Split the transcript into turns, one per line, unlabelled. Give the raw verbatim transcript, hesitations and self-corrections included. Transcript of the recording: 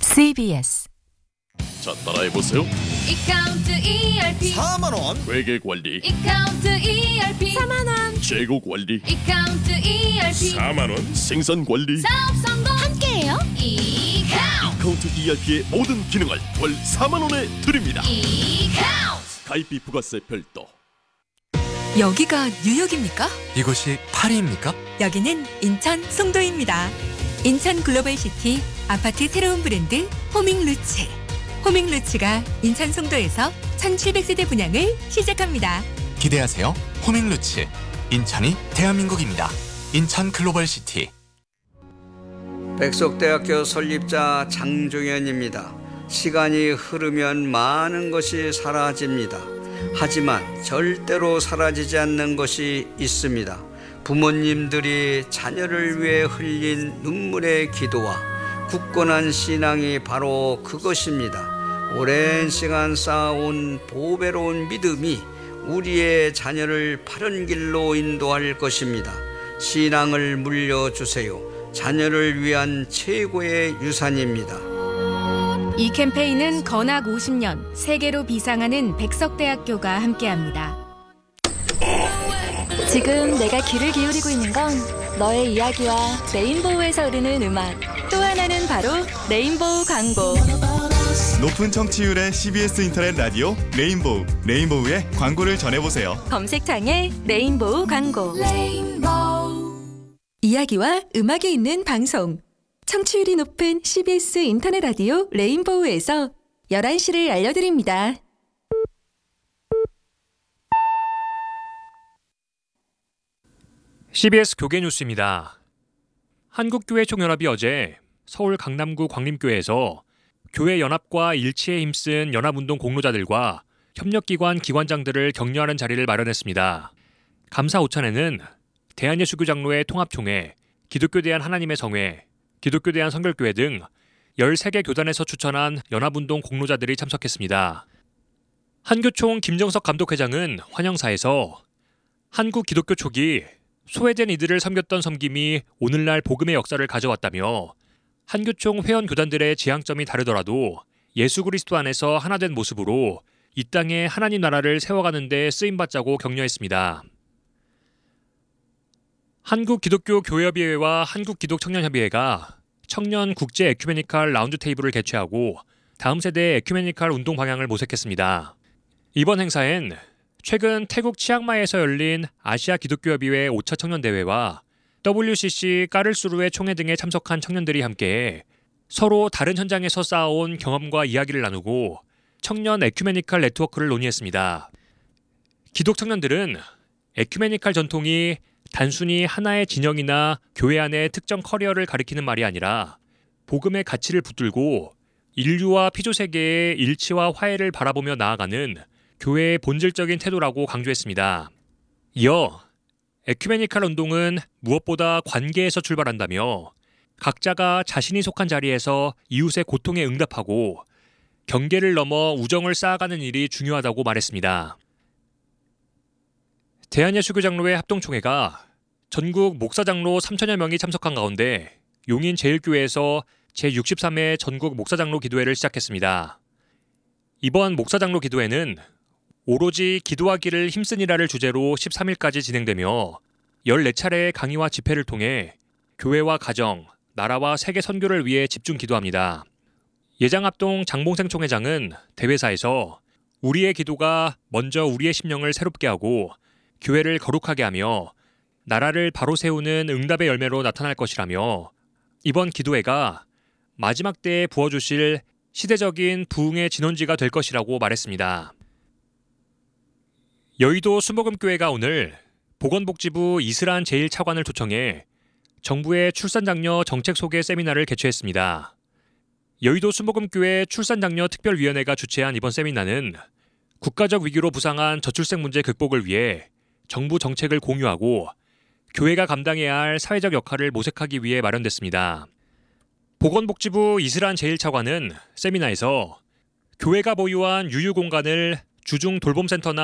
씨비에스.
자, 따라해보세요.
이카운트 이알피
사만 원 회계 관리,
이카운트 이알피
사만 원.
재고 관리,
이카운트 이알피
사만 원 생산 관리.
사업 성공 함께해요. 이카운트
카운트 이알피의 모든 기능을 월 사만 원에 드립니다.
이카운트
가입비 부가세 별도.
여기가 뉴욕입니까?
이곳이 파리입니까?
여기는 인천 송도입니다. 인천 글로벌시티 아파트 새로운 브랜드 호밍루츠. 호밍루츠가 인천 송도에서 천칠백 세대 분양을 시작합니다.
기대하세요. 호밍루츠. 인천이 대한민국입니다. 인천 글로벌시티.
백석대학교 설립자 장종현입니다. 시간이 흐르면 많은 것이 사라집니다. 하지만 절대로 사라지지 않는 것이 있습니다. 부모님들이 자녀를 위해 흘린 눈물의 기도와 굳건한 신앙이 바로 그것입니다. 오랜 시간 쌓아온 보배로운 믿음이 우리의 자녀를 바른 길로 인도할 것입니다. 신앙을 물려주세요. 자녀를 위한 최고의 유산입니다.
이 캠페인은 건학 오십 년 세계로 비상하는 백석대학교가 함께합니다.
지금 내가 귀를 기울이고 있는 건 너의 이야기와 레인보우에서 흐르는 음악, 또 하나는 바로 레인보우 광고.
높은 청취율의 씨비에스 인터넷 라디오 레인보우, 레인보우의 광고를 전해보세요.
검색창에 레인보우 광고.
레인보우
이야기와 음악이 있는 방송. 청취율이 높은 씨비에스 인터넷 라디오 레인보우에서 열한 시를 알려드립니다.
씨비에스 교계 뉴스입니다. 한국교회총연합이 어제 서울 강남구 광림교회에서 교회 연합과 일치에 힘쓴 연합운동 공로자들과 협력기관 기관장들을 격려하는 자리를 마련했습니다. 감사 오찬에는 대한예수교 장로회 통합총회, 기독교 대한 하나님의 성회, 기독교 대한 성결교회 등 열세 개 교단에서 추천한 연합운동 공로자들이 참석했습니다. 한교총 김정석 감독회장은 환영사에서 한국 기독교 초기 소외된 이들을 섬겼던 섬김이 오늘날 복음의 역사를 가져왔다며 한교총 회원 교단들의 지향점이 다르더라도 예수 그리스도 안에서 하나된 모습으로 이 땅에 하나님 나라를 세워가는 데 쓰임받자고 격려했습니다. 한국기독교교회협의회와 한국기독청년협의회가 청년 국제 에큐메니칼 라운드 테이블을 개최하고 다음 세대 에큐메니칼 운동 방향을 모색했습니다. 이번 행사엔 최근 태국 치앙마이에서 열린 아시아 기독교협의회 오 차 청년대회와 더블유씨씨 까를수루회 총회 등에 참석한 청년들이 함께 서로 다른 현장에서 쌓아온 경험과 이야기를 나누고 청년 에큐메니칼 네트워크를 논의했습니다. 기독 청년들은 에큐메니칼 전통이 단순히 하나의 진영이나 교회 안의 특정 커리어를 가리키는 말이 아니라 복음의 가치를 붙들고 인류와 피조세계의 일치와 화해를 바라보며 나아가는 교회의 본질적인 태도라고 강조했습니다. 이어 에큐메니칼 운동은 무엇보다 관계에서 출발한다며 각자가 자신이 속한 자리에서 이웃의 고통에 응답하고 경계를 넘어 우정을 쌓아가는 일이 중요하다고 말했습니다. 대한예수교 장로회 합동총회가 전국 목사장로 삼천여 명이 참석한 가운데 용인 제일교회에서 제육십삼 회 전국 목사장로 기도회를 시작했습니다. 이번 목사장로 기도회는 오로지 기도하기를 힘쓰니라를 주제로 십삼 일까지 진행되며 열네 차례의 강의와 집회를 통해 교회와 가정, 나라와 세계 선교를 위해 집중 기도합니다. 예장합동 장봉생 총회장은 대회사에서 우리의 기도가 먼저 우리의 심령을 새롭게 하고 교회를 거룩하게 하며 나라를 바로 세우는 응답의 열매로 나타날 것이라며 이번 기도회가 마지막 때에 부어주실 시대적인 부흥의 진원지가 될 것이라고 말했습니다. 여의도 수목음교회가 오늘 보건복지부 이슬한 제일 차관을 초청해 정부의 출산장려 정책 소개 세미나를 개최했습니다. 여의도 수목음교회 출산장려 특별위원회가 주최한 이번 세미나는 국가적 위기로 부상한 저출생 문제 극복을 위해 정부 정책을 공유하고 교회가 감당해야 할 사회적 역할을 모색하기 위해 마련됐습니다. 보건복지부 이슬한 제일 차관은 세미나에서 교회가 보유한 유휴 공간을 주중 돌봄센터나